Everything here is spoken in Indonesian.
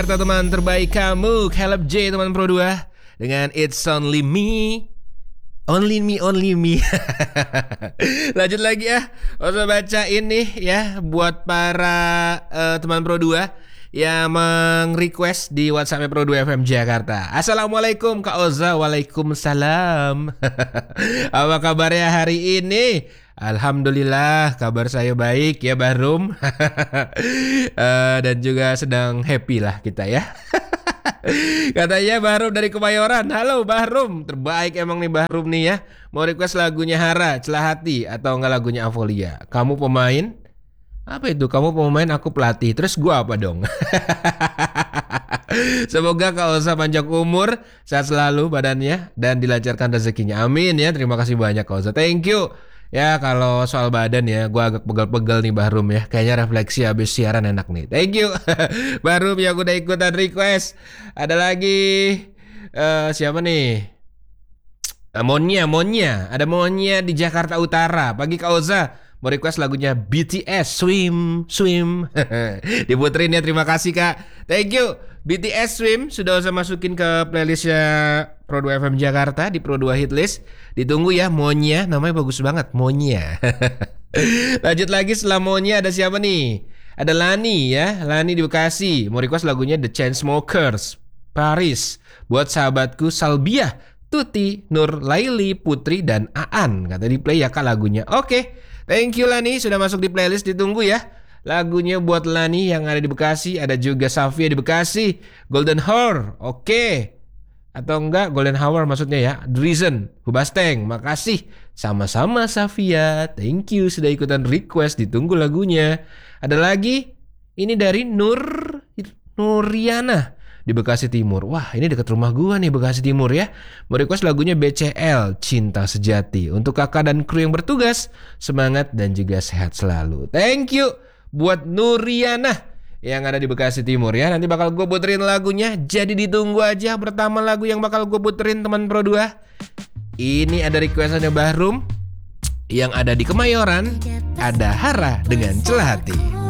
Teman terbaik kamu, Caleb J, teman Pro 2 dengan It's Only Me. Only me, only me. Lanjut lagi ya. Usah baca ini ya buat para teman Pro 2 yang meng-request di WhatsApp Pro 2 FM Jakarta. Assalamualaikum Kak Oza. Waalaikumsalam. Apa kabarnya hari ini? Alhamdulillah, kabar saya baik ya Bahrum. Dan juga sedang happy lah kita ya. Katanya Bahrum dari Kemayoran. Halo Bahrum, terbaik emang nih Bahrum nih ya. Mau request lagunya Hara, Celah Hati, atau enggak lagunya Avolia. Kamu pemain? Apa itu? Kamu pemain, aku pelatih. Terus gua apa dong? Semoga Kak Oza panjang umur, sehat selalu badannya, dan dilancarkan rezekinya. Amin ya. Terima kasih banyak Kak Oza. Thank you. Ya kalau soal badan ya, gue agak pegel-pegel nih Bahrum ya. Kayaknya refleksi habis siaran enak nih. Thank you Bahrum yang udah ikutan request. Ada lagi siapa nih? Monya. Ada Monya di Jakarta Utara. Pagi Kak Oza, mau request lagunya BTS Swim. Diputerin ya, terima kasih Kak. Thank you. BTS Swim sudah usah masukin ke playlistnya Pro 2 FM Jakarta di Pro 2 Hitlist. Ditunggu ya Monya, namanya bagus banget Monya. Lanjut lagi, setelah Monya ada siapa nih? Ada Lani ya, Lani di Bekasi. Mau request lagunya The Chainsmokers, Paris. Buat sahabatku Salbiah, Tuti, Nur, Laili, Putri, dan Aan. Kata di play ya Kak lagunya. Oke, thank you Lani, sudah masuk di playlist. Ditunggu ya lagunya buat Lani yang ada di Bekasi. Ada juga Safia di Bekasi, Golden Hour. Oke. Atau enggak Golden Hour maksudnya ya. The Reason, Hubasteng. Makasih. Sama-sama Safia. Thank you sudah ikutan request. Ditunggu lagunya. Ada lagi. Ini dari Nuriana di Bekasi Timur. Wah, ini dekat rumah gua nih, Bekasi Timur ya. Mau request lagunya BCL, Cinta Sejati. Untuk kakak dan kru yang bertugas, semangat dan juga sehat selalu. Thank you buat Nuriana yang ada di Bekasi Timur ya. Nanti bakal gue puterin lagunya, jadi ditunggu aja. Pertama lagu yang bakal gue puterin teman Pro 2. Ini ada requestannya Bahrum yang ada di Kemayoran. Ada Hara dengan Celah Hati.